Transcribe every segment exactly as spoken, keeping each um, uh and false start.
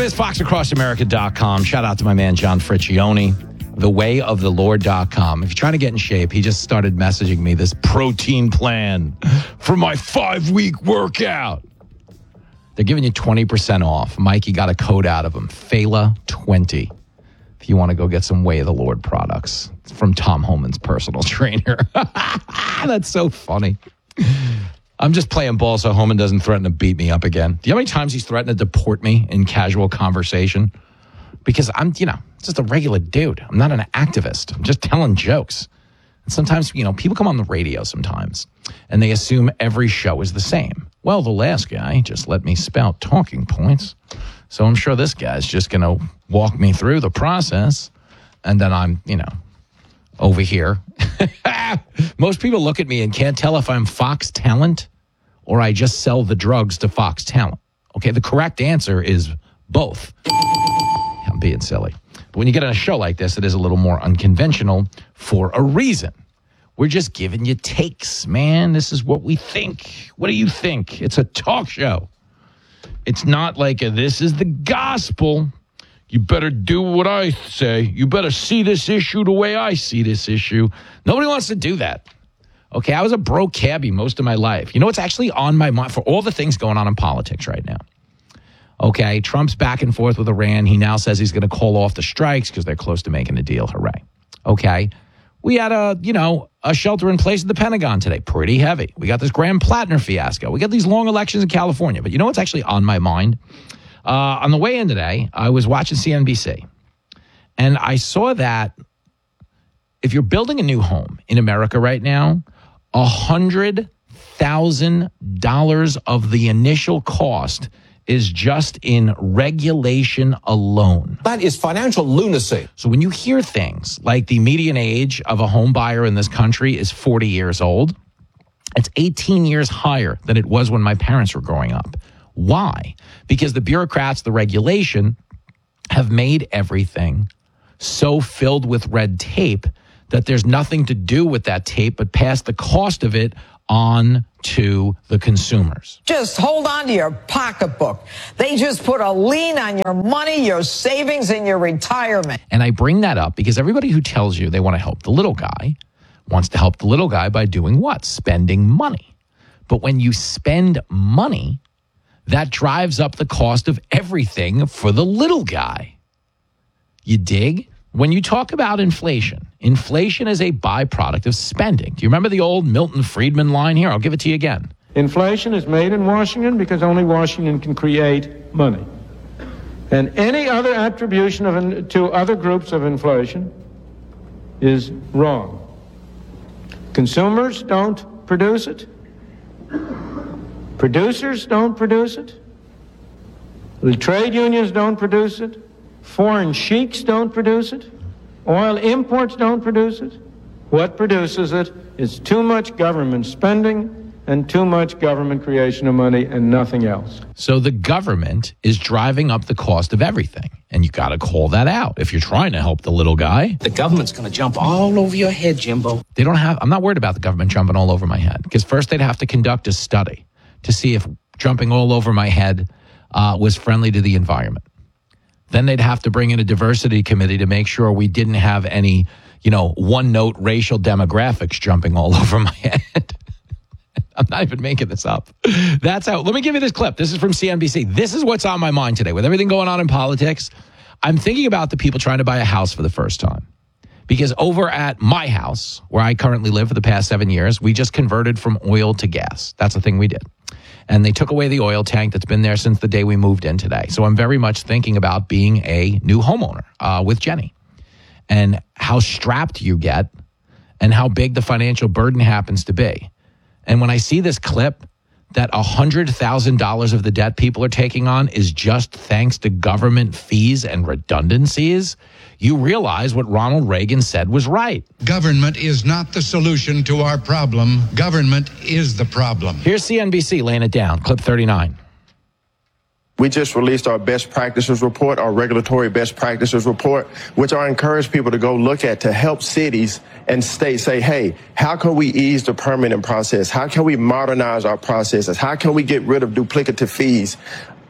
is, fox across america dot com. Shout out to my man, John Friccione, the way of the lord dot com. If you're trying to get in shape, he just started messaging me this protein plan for my five-week workout. They're giving you twenty percent off. Mikey got a code out of them, F A L A twenty. If you want to go get some Way of the Lord products from Tom Homan's personal trainer. That's so funny. I'm just playing ball so Homan doesn't threaten to beat me up again. Do you know how many times he's threatened to deport me in casual conversation? Because I'm, you know, just a regular dude. I'm not an activist. I'm just telling jokes. And sometimes, you know, people come on the radio sometimes and they assume every show is the same. Well, the last guy just let me spout talking points. So I'm sure this guy's just going to walk me through the process. And then I'm, you know, over here. Most people look at me and can't tell if I'm Fox talent or I just sell the drugs to Fox talent. Okay, the correct answer is both. I'm being silly. But when you get on a show like this, it is a little more unconventional for a reason. We're just giving you takes, man. This is what we think. What do you think? It's a talk show. It's not like a, this is the gospel. You better do what I say. You better see this issue the way I see this issue. Nobody wants to do that. Okay, I was a broke cabbie most of my life. You know what's actually on my mind for all the things going on in politics right now? Okay, Trump's back and forth with Iran. He now says he's going to call off the strikes because they're close to making a deal. Hooray. Okay, we had a, you know, a shelter in place at the Pentagon today. Pretty heavy. We got this Graham Plattner fiasco. We got these long elections in California. But you know what's actually on my mind? Uh, on the way in today, I was watching C N B C. And I saw that if you're building a new home in America right now, one hundred thousand dollars of the initial cost is just in regulation alone. That is financial lunacy. So when you hear things like the median age of a home buyer in this country is forty years old, it's eighteen years higher than it was when my parents were growing up. Why? Because the bureaucrats, the regulation, have made everything so filled with red tape that there's nothing to do with that tape but pass the cost of it on to the consumers. Just hold on to your pocketbook. They just put a lien on your money, your savings, and your retirement. And I bring that up because everybody who tells you they want to help the little guy wants to help the little guy by doing what? Spending money. But when you spend money, that drives up the cost of everything for the little guy. You dig? When you talk about inflation, inflation is a byproduct of spending. Do you remember the old Milton Friedman line here? I'll give it to you again. Inflation is made in Washington because only Washington can create money. And any other attribution of in, to other groups of inflation is wrong. Consumers don't produce it. Producers don't produce it. The trade unions don't produce it. Foreign sheiks don't produce it. Oil imports don't produce it. What produces it is too much government spending and too much government creation of money and nothing else. So the government is driving up the cost of everything. And you got to call that out if you're trying to help the little guy. The government's going to jump all over your head, Jimbo. They don't have, I'm not worried about the government jumping all over my head because first they'd have to conduct a study to see if jumping all over my head uh, was friendly to the environment. Then they'd have to bring in a diversity committee to make sure we didn't have any, you know, one-note racial demographics jumping all over my head. I'm not even making this up. That's how, let me give you this clip. This is from C N B C. This is what's on my mind today. With everything going on in politics, I'm thinking about the people trying to buy a house for the first time. Because over at my house, where I currently live for the past seven years, we just converted from oil to gas. That's the thing we did. And they took away the oil tank that's been there since the day we moved in today. So I'm very much thinking about being a new homeowner uh, with Jenny and how strapped you get and how big the financial burden happens to be. And when I see this clip that one hundred thousand dollars of the debt people are taking on is just thanks to government fees and redundancies, you realize what Ronald Reagan said was right. Government is not the solution to our problem. Government is the problem. Here's C N B C laying it down. Clip thirty-nine. We just released our best practices report, our regulatory best practices report, which I encourage people to go look at to help cities and states say, hey, how can we ease the permitting process? How can we modernize our processes? How can we get rid of duplicative fees?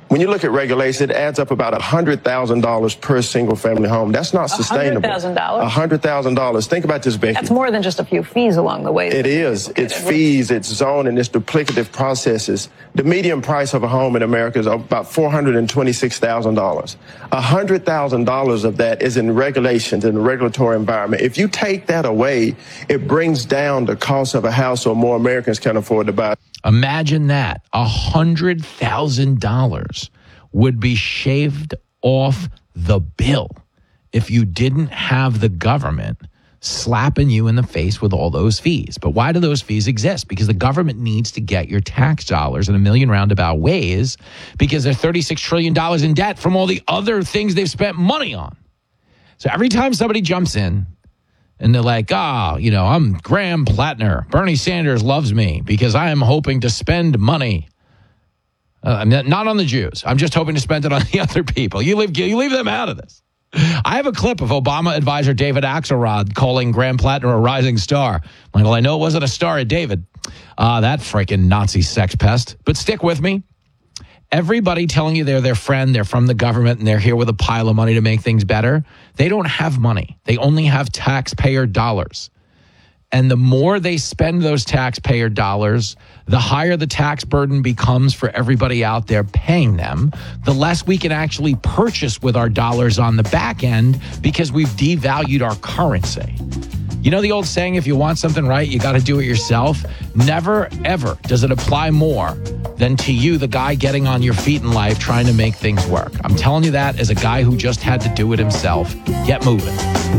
When you look at regulation, it adds up about one hundred thousand dollars per single-family home. That's not sustainable. one hundred thousand dollars? one hundred thousand dollars. Think about this, Becky. That's more than just a few fees along the way. It is. It's fees, it's zoning, it's duplicative processes. The median price of a home in America is about four hundred twenty-six thousand dollars. one hundred thousand dollars of that is in regulations, in the regulatory environment. If you take that away, it brings down the cost of a house so more Americans can afford to buy. Imagine that. one hundred thousand dollars would be shaved off the bill if you didn't have the government slapping you in the face with all those fees. But why do those fees exist? Because the government needs to get your tax dollars in a million roundabout ways because they're thirty-six trillion dollars in debt from all the other things they've spent money on. So every time somebody jumps in, and they're like, ah, oh, you know, I'm Graham Plattner. Bernie Sanders loves me because I am hoping to spend money. Uh, I'm not on the Jews. I'm just hoping to spend it on the other people. You leave, you leave them out of this. I have a clip of Obama advisor David Axelrod calling Graham Plattner a rising star. I'm like, well, I know it wasn't a star at David. Uh, that freaking Nazi sex pest. But stick with me. Everybody telling you they're their friend, they're from the government, and they're here with a pile of money to make things better, they don't have money. They only have taxpayer dollars. And the more they spend those taxpayer dollars, the higher the tax burden becomes for everybody out there paying them, the less we can actually purchase with our dollars on the back end because we've devalued our currency. You know the old saying, if you want something right, you got to do it yourself? Never, ever does it apply more than to you, the guy getting on your feet in life trying to make things work. I'm telling you that as a guy who just had to do it himself. Get moving.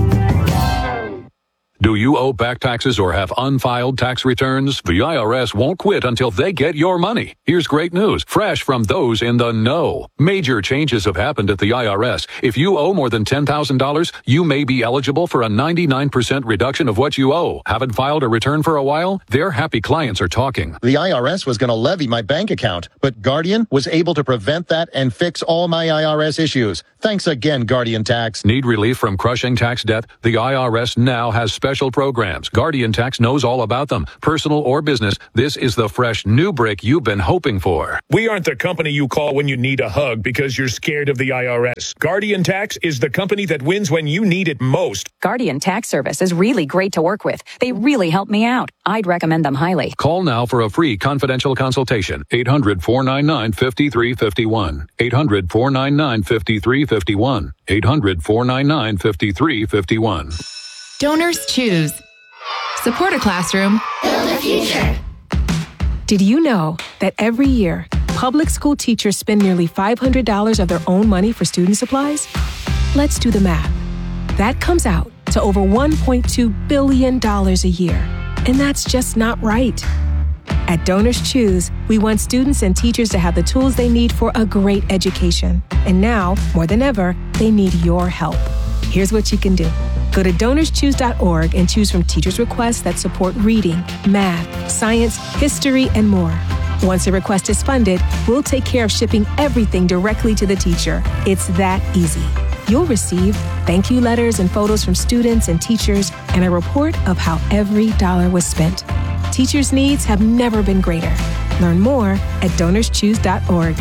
Do you owe back taxes or have unfiled tax returns? The I R S won't quit until they get your money. Here's great news, fresh from those in the know. Major changes have happened at the I R S. If you owe more than ten thousand dollars, you may be eligible for a ninety-nine percent reduction of what you owe. Haven't filed a return for a while? Their happy clients are talking. The I R S was going to levy my bank account, but Guardian was able to prevent that and fix all my I R S issues. Thanks again, Guardian Tax. Need relief from crushing tax debt? The I R S now has special programs. Guardian Tax knows all about them. Personal or business, this is the fresh new break you've been hoping for. We aren't the company you call when you need a hug because you're scared of the I R S. Guardian Tax is the company that wins when you need it most. Guardian Tax Service is really great to work with. They really help me out. I'd recommend them highly. Call now for a free confidential consultation. eight hundred, four nine nine, five three five one. eight hundred, four nine nine, five three five one. eight hundred, four nine nine, five three five one. Donors choose. Support a classroom. Build a future. Did you know that every year, public school teachers spend nearly five hundred dollars of their own money for student supplies? Let's do the math. That comes out to over one point two billion dollars a year. And that's just not right. At Donors Choose, we want students and teachers to have the tools they need for a great education. And now, more than ever, they need your help. Here's what you can do. Go to donors choose dot org and choose from teachers' requests that support reading, math, science, history, and more. Once a request is funded, we'll take care of shipping everything directly to the teacher. It's that easy. You'll receive thank you letters and photos from students and teachers and a report of how every dollar was spent. Teachers' needs have never been greater. Learn more at donors choose dot org.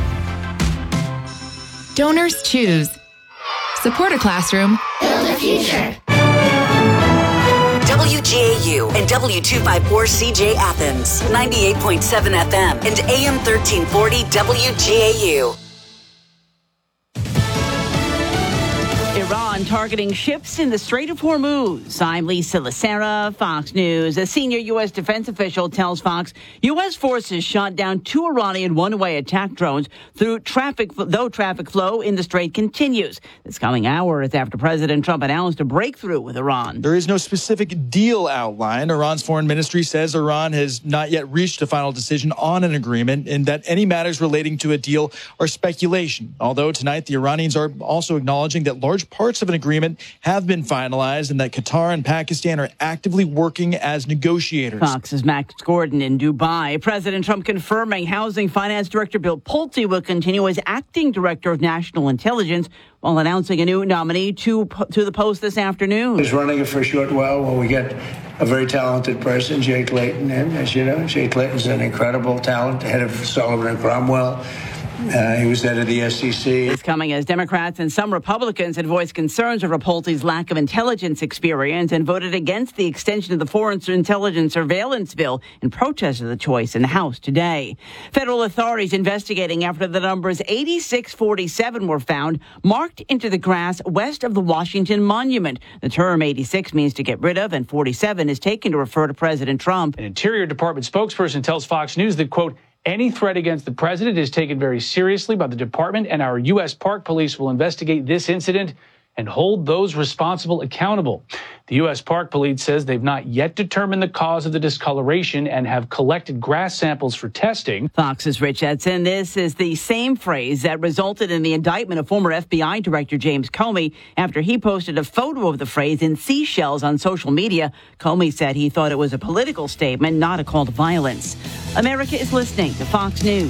Donors Choose. Support a classroom. Build a future. W G A U and W two fifty-four C J Athens, ninety-eight point seven F M and A M thirteen forty W G A U. Iran targeting ships in the Strait of Hormuz. I'm Lisa Lacera, Fox News. A senior U S defense official tells Fox U S forces shot down two Iranian one-way attack drones through traffic, though traffic flow in the strait continues. This coming hours after President Trump announced a breakthrough with Iran. There is no specific deal outlined. Iran's foreign ministry says Iran has not yet reached a final decision on an agreement and that any matters relating to a deal are speculation. Although tonight the Iranians are also acknowledging that large parts of an agreement have been finalized and that Qatar and Pakistan are actively working as negotiators. Fox's Max Gordon in Dubai. President Trump confirming Housing Finance Director Bill Pulte will continue as acting director of national intelligence while announcing a new nominee to to the post this afternoon. He's running it for a short while while we get a very talented person, Jay Clayton, in. As you know, Jay Clayton's an incredible talent, head of Sullivan and Cromwell. Uh, he was head of the S E C. It's coming as Democrats and some Republicans had voiced concerns over Rapolti's lack of intelligence experience and voted against the extension of the Foreign Intelligence Surveillance Bill in protest of the choice in the House today. Federal authorities investigating after the numbers eighty-six forty-seven were found marked into the grass west of the Washington Monument. The term eighty-six means to get rid of, and forty-seven is taken to refer to President Trump. An Interior Department spokesperson tells Fox News that, quote, any threat against the president is taken very seriously by the department, and our U S Park Police will investigate this incident and hold those responsible accountable. The U S Park Police says they've not yet determined the cause of the discoloration and have collected grass samples for testing. Fox's Rich Edson. This is the same phrase that resulted in the indictment of former F B I Director James Comey after he posted a photo of the phrase in seashells on social media. Comey said he thought it was a political statement, not a call to violence. America is listening to Fox News.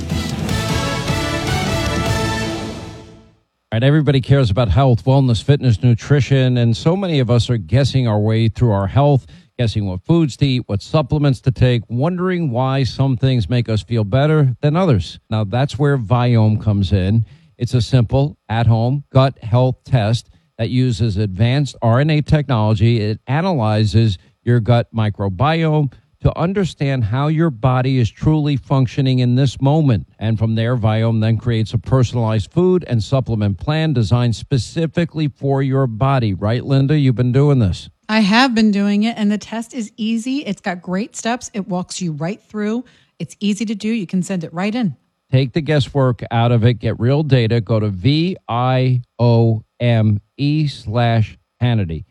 Right, everybody cares about health, wellness, fitness, nutrition, and so many of us are guessing our way through our health, guessing what foods to eat, what supplements to take, wondering why some things make us feel better than others. Now, that's where Viome comes in. It's a simple, at-home gut health test that uses advanced R N A technology. It analyzes your gut microbiome to understand how your body is truly functioning in this moment. And from there, Viome then creates a personalized food and supplement plan designed specifically for your body. Right, Linda? You've been doing this. I have been doing it, and the test is easy. It's got great steps. It walks you right through. It's easy to do. You can send it right in. Take the guesswork out of it. Get real data. Go to V I O M E slash Hannity.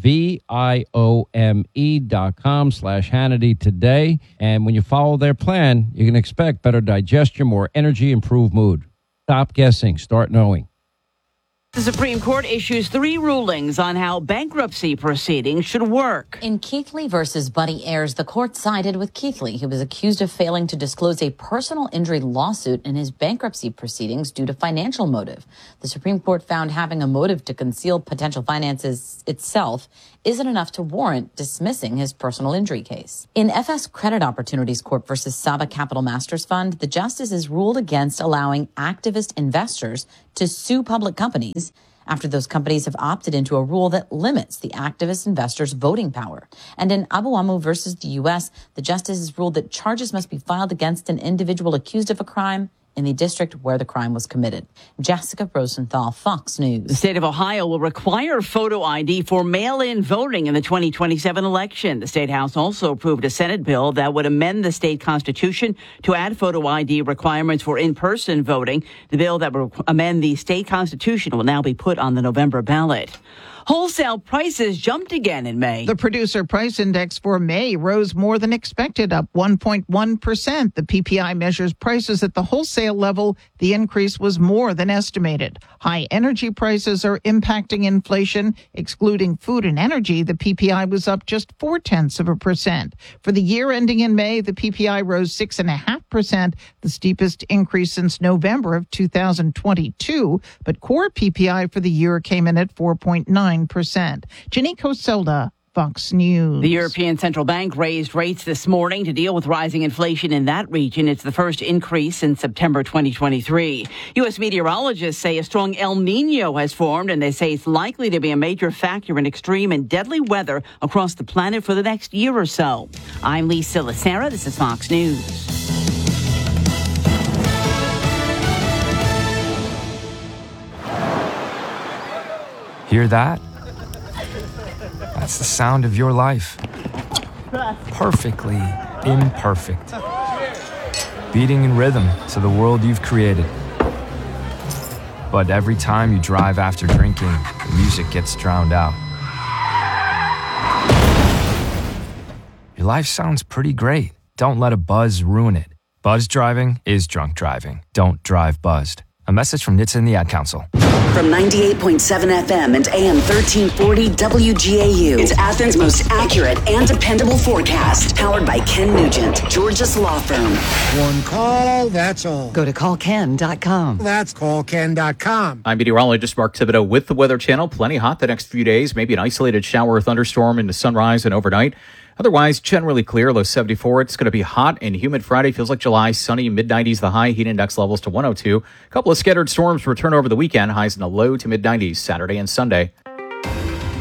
V-I-O-M-E dot com slash Hannity today. And when you follow their plan, you can expect better digestion, more energy, improved mood. Stop guessing. Start knowing. The Supreme Court issues three rulings on how bankruptcy proceedings should work. In Keithley versus Buddy Ayers, the court sided with Keithley. He was accused of failing to disclose a personal injury lawsuit in his bankruptcy proceedings due to financial motive. The Supreme Court found having a motive to conceal potential finances itself isn't enough to warrant dismissing his personal injury case. In F S Credit Opportunities Corp versus Saba Capital Masters Fund, the justices ruled against allowing activist investors to sue public companies after those companies have opted into a rule that limits the activist investors' voting power. And in Abuamu versus the U S, the justices ruled that charges must be filed against an individual accused of a crime in the district where the crime was committed. Jessica Rosenthal, Fox News. The state of Ohio will require photo I D for mail-in voting in the twenty twenty-seven election. The State House also approved a Senate bill that would amend the state constitution to add photo I D requirements for in-person voting. The bill that will amend the state constitution will now be put on the November ballot. Wholesale prices jumped again in May. The Producer Price Index for May rose more than expected, up one point one percent. The P P I measures prices at the wholesale level. The increase was more than estimated. High energy prices are impacting inflation. Excluding food and energy, the P P I was up just four tenths of a percent. For the year ending in May, the P P I rose six point five percent, the steepest increase since November of two thousand twenty-two. But core P P I for the year came in at four point nine percent. Jenny Coselda, Fox News. The European Central Bank raised rates this morning to deal with rising inflation in that region. It's the first increase since September twenty twenty-three. U S meteorologists say a strong El Nino has formed, and they say it's likely to be a major factor in extreme and deadly weather across the planet for the next year or so. I'm Lisa Lacera. This is Fox News. Hear that? That's the sound of your life. Perfectly imperfect. Beating in rhythm to the world you've created. But every time you drive after drinking, the music gets drowned out. Your life sounds pretty great. Don't let a buzz ruin it. Buzz driving is drunk driving. Don't drive buzzed. A message from N H T S A and the Ad Council. From ninety-eight point seven F M and A M thirteen forty W G A U, it's Athens' most accurate and dependable forecast. Powered by Ken Nugent, Georgia's law firm. One call, that's all. Go to call ken dot com. That's call ken dot com. I'm meteorologist Mark Thibodeau with the Weather Channel. Plenty hot the next few days. Maybe an isolated shower or thunderstorm into sunrise and overnight. Otherwise, generally clear, low seventy-four. It's going to be hot and humid Friday. Feels like July, sunny, mid nineties the high. Heat index levels to one oh two. A couple of scattered storms return over the weekend. Highs in the low to mid nineties Saturday and Sunday.